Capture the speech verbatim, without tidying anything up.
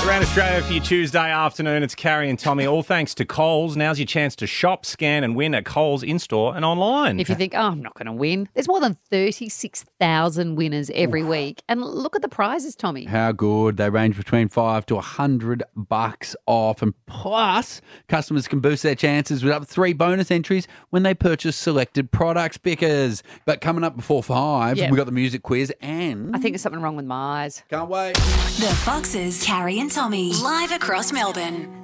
Around Australia for your Tuesday afternoon, it's Carrie and Tommy. All thanks to Coles. Now's your chance to shop, scan and win at Coles in-store and online. If you think, oh, I'm not going to win, there's more than thirty-six thousand winners every week. And look at the prizes, Tommy. How good. They range between five to a hundred bucks off. And plus, customers can boost their chances with up to three bonus entries when they purchase selected products, Pickers. But coming up before five, Yep. we've got the music quiz and... I think there's something wrong with my eyes. Can't wait. The Foxes, Carrie and Tommy, live across Melbourne.